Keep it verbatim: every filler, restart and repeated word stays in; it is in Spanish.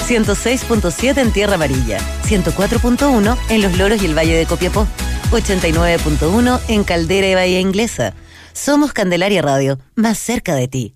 ciento seis punto siete en Tierra Amarilla, ciento cuatro punto uno en Los Loros y el Valle de Copiapó, ochenta y nueve punto uno en Caldera y Bahía Inglesa. Somos Candelaria Radio, más cerca de ti.